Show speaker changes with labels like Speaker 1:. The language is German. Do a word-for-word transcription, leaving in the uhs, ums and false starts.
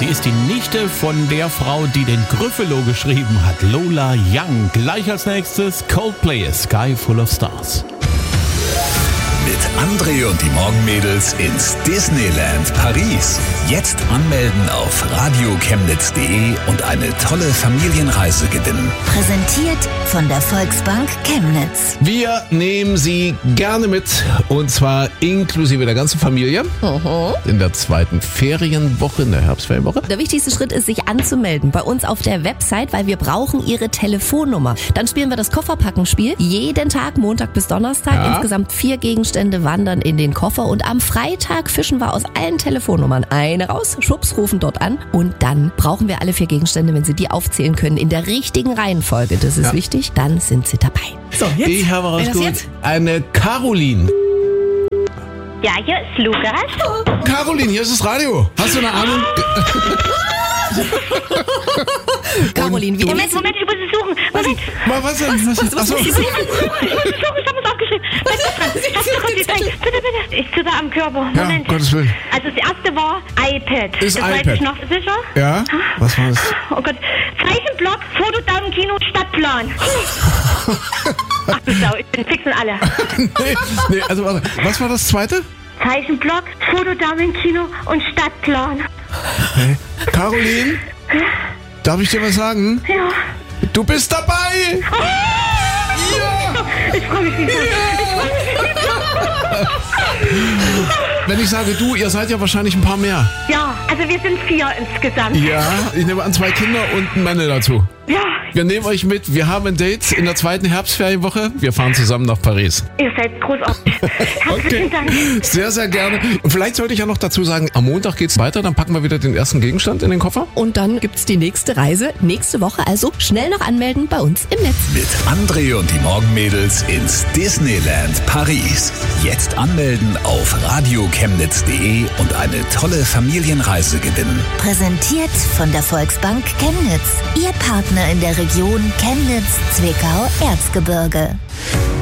Speaker 1: Sie ist die Nichte von der Frau, die den Gryffalo geschrieben hat, Lola Young. Gleich als nächstes Coldplay, Sky Full of Stars.
Speaker 2: Mit André und die Morgenmädels ins Disneyland Paris. Jetzt anmelden auf radio chemnitz punkt de und eine tolle Familienreise gewinnen.
Speaker 3: Präsentiert von der Volksbank Chemnitz.
Speaker 4: Wir nehmen Sie gerne mit, und zwar inklusive der ganzen Familie,
Speaker 5: Mhm.
Speaker 4: in der zweiten Ferienwoche, in der Herbstferienwoche.
Speaker 5: Der wichtigste Schritt ist, sich anzumelden bei uns auf der Website, weil wir brauchen Ihre Telefonnummer. Dann spielen wir das Kofferpackenspiel. Jeden Tag, Montag bis Donnerstag.
Speaker 4: Ja.
Speaker 5: Insgesamt vier Gegenstände wandern in den Koffer. Und am Freitag fischen wir aus allen Telefonnummern eine raus, schwupps, rufen dort an. Und dann brauchen wir alle vier Gegenstände, wenn Sie die aufzählen können, in der richtigen Reihenfolge. Das ist
Speaker 4: Ja.
Speaker 5: wichtig. Dann sind Sie dabei. So, jetzt.
Speaker 4: Ich habe
Speaker 5: Wer das
Speaker 4: rausgeholt,
Speaker 5: jetzt?
Speaker 4: eine Caroline.
Speaker 6: Ja, hier ist Lukas.
Speaker 4: Caroline, hier ist das Radio. Hast du eine Ahnung?
Speaker 5: Caroline, wie
Speaker 6: Moment, Moment, ich muss es suchen. Moment.
Speaker 4: Was, was denn? Was,
Speaker 5: was, was
Speaker 4: Achso.
Speaker 5: muss ich
Speaker 6: Ich suche, ich habe es aufgeschrieben. Bleib da dran. Lass mich kurz die Zeit. Bitte, bitte. Ich zitter am Körper.
Speaker 4: Ja,
Speaker 6: Moment.
Speaker 4: um Gottes Willen.
Speaker 6: Also das erste war iPad.
Speaker 4: Ist
Speaker 6: das weiß
Speaker 4: iPad.
Speaker 6: ich noch sicher.
Speaker 4: Ja? Was war das?
Speaker 6: Oh Gott. Zeichenblock, Fotodaumenkino, Stadtplan. Ach du Sau, ich bin fix und alle.
Speaker 4: nee, nee, also warte. Was war das zweite?
Speaker 6: Zeichenblock, Fotodaumenkino und Stadtplan.
Speaker 4: Hey. Caroline, darf ich dir was sagen?
Speaker 6: Ja.
Speaker 4: Du bist dabei!
Speaker 6: Ich freue mich wieder.
Speaker 4: Wenn ich sage du, ihr seid ja wahrscheinlich ein paar mehr.
Speaker 6: Ja, also wir sind vier insgesamt.
Speaker 4: Ja, ich nehme an, zwei Kinder und ein Männle dazu.
Speaker 6: Ja,
Speaker 4: Wir nehmen euch mit, wir haben ein Date in der zweiten Herbstferienwoche. Wir fahren zusammen nach Paris.
Speaker 6: ihr seid großartig. Herzlichen Dank.
Speaker 4: Sehr, sehr gerne. Und vielleicht sollte ich ja noch dazu sagen, am Montag geht's weiter, dann packen wir wieder den ersten Gegenstand in den Koffer.
Speaker 5: Und dann gibt's die nächste Reise nächste Woche. Also schnell noch anmelden bei uns im Netz.
Speaker 2: Mit André und die Morgenmädels ins Disneyland Paris. Jetzt anmelden auf radio chemnitz punkt de und eine tolle Familienreise gewinnen.
Speaker 3: Präsentiert von der Volksbank Chemnitz. Ihr Partner in der Region Chemnitz, Zwickau, Erzgebirge.